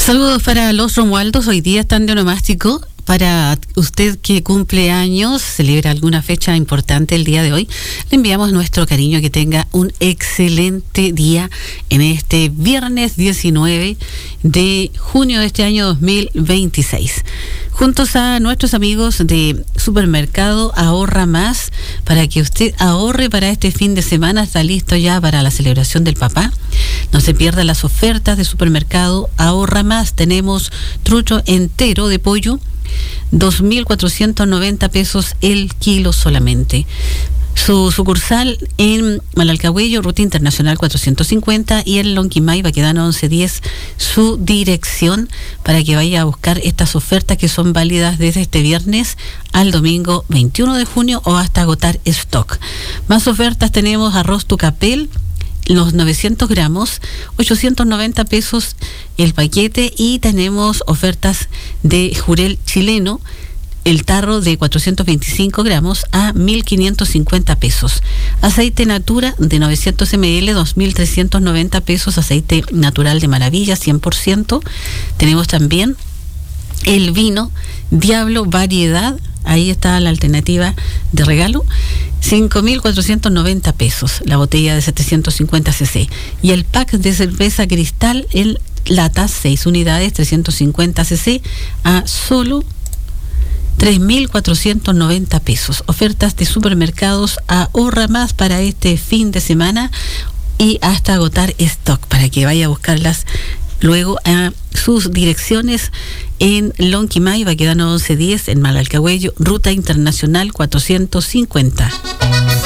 Saludos para los Romualdos. Hoy día están de onomástico. Para usted que cumple años, celebra alguna fecha importante el día de hoy, le enviamos nuestro cariño. Que tenga un excelente día en este viernes 19 de junio de este año 2026. Juntos a nuestros amigos de Supermercado Ahorra Más, para que usted ahorre para este fin de semana. Está listo ya para la celebración del papá. No se pierda las ofertas de Supermercado Ahorra Más. Tenemos trucho entero de pollo, 2.490 pesos el kilo solamente. Su sucursal en Malalcahuello, Ruta Internacional 450, y en Lonquimay, Baquedano 1110, su dirección, para que vaya a buscar estas ofertas que son válidas desde este viernes al domingo 21 de junio o hasta agotar stock. Más ofertas tenemos: arroz Tucapel, los 900 gramos, 890 pesos el paquete, y tenemos ofertas de jurel chileno, el tarro de 425 gramos a 1.550 pesos. Aceite Natura de 900 ml, 2.390 pesos, aceite natural de maravilla, 100%. Tenemos también el vino Diablo Variedad, ahí está la alternativa de regalo, 5.490 pesos, la botella de 750 cc. Y el pack de cerveza Cristal en lata, 6 unidades, 350 cc, a solo 3.490 pesos. Ofertas de Supermercados Ahorra Más para este fin de semana y hasta agotar stock, para que vaya a buscarlas luego a sus direcciones en Lonquimay, Baquedano 1110, en Malalcahuello, Ruta Internacional 450.